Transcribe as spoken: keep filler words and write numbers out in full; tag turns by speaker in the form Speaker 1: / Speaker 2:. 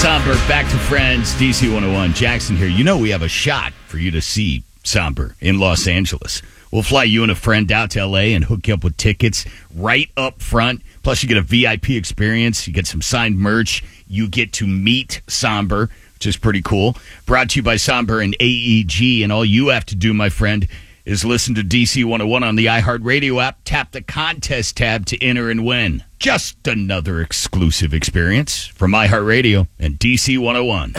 Speaker 1: Somber, back to friends, D C one oh one. Jackson here. You know we have a shot for you to see Somber in Los Angeles. We'll fly you and a friend out to L A and hook you up with tickets right up front. Plus, you get a V I P experience. You get some signed merch. You get to meet Somber, which is pretty cool. Brought to you by Somber and A E G. And all you have to do, my friend, is listen to D C one oh one on the iHeartRadio app. Tap the contest tab to enter and win. Just another exclusive experience from iHeartRadio and D C one oh one.